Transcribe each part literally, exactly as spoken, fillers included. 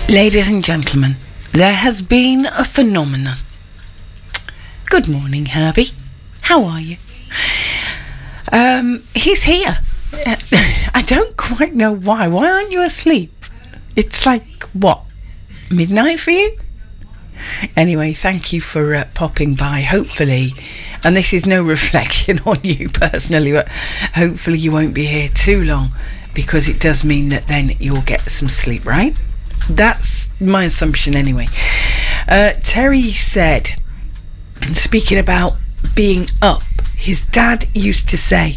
Ladies and gentlemen, there has been a phenomenon. Good morning, Herbie. How are you? Um, he's here. I don't quite know why. Why aren't you asleep? It's like, what, midnight for you? Anyway, thank you for uh, popping by. Hopefully, and this is no reflection on you personally, but hopefully you won't be here too long, because it does mean that then you'll get some sleep, right? That's my assumption anyway. Uh, Terry said, speaking about being up, his dad used to say,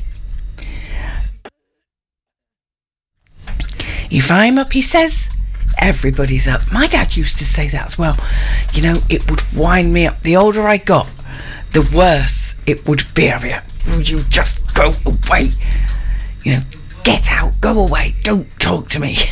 if I'm up, he says, everybody's up. My dad used to say that as well. You know, it would wind me up. The older I got, the worse it would be. I'd be like, would you just go away? You know, get out, go away, don't talk to me.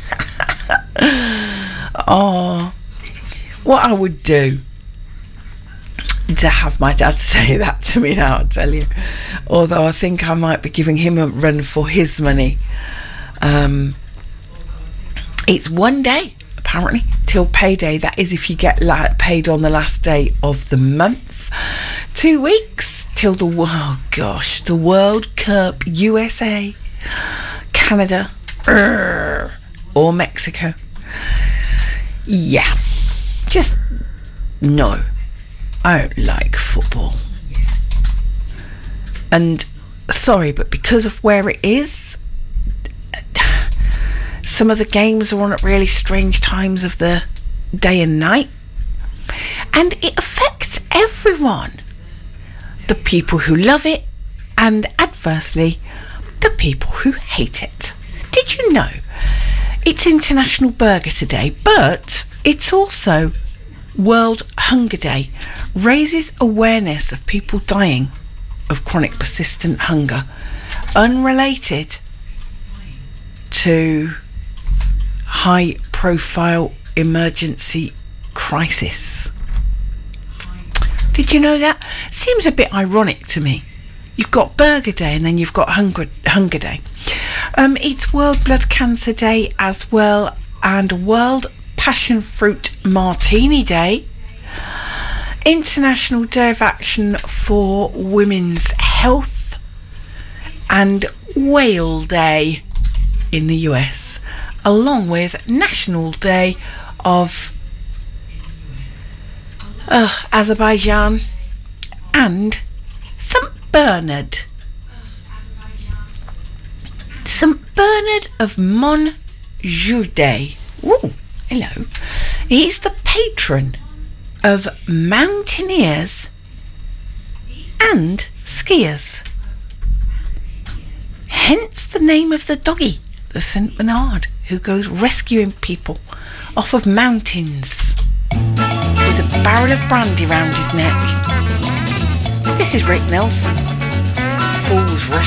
Oh, what I would do to have my dad say that to me now, I'll tell you. Although I think I might be giving him a run for his money. Um, it's one day, apparently, till payday. That is if you get la- paid on the last day of the month. Two weeks till the, oh gosh, the World Cup, U S A, Canada, urgh, or Mexico. Yeah, just no, I don't like football. And sorry, but because of where it is, some of the games are on at really strange times of the day and night, and it affects everyone. The people who love it, and adversely, the people who hate it. Did you know it's International Burger Day, but it's also World Hunger Day? Raises awareness of people dying of chronic persistent hunger, unrelated to high profile emergency crisis. Did you know that? Seems a bit ironic to me. You've got Burger Day and then you've got Hunger, Hunger Day. Um, it's World Blood Cancer Day as well, and World Passion Fruit Martini Day, International Day of Action for Women's Health, and Whale Day in the U S, along with National Day of uh, Azerbaijan and Saint Bernard. Saint Bernard of Montjoie. Ooh, hello. He's the patron of mountaineers and skiers. Hence the name of the doggy, the Saint Bernard, who goes rescuing people off of mountains with a barrel of brandy round his neck. This is Rick Nelson.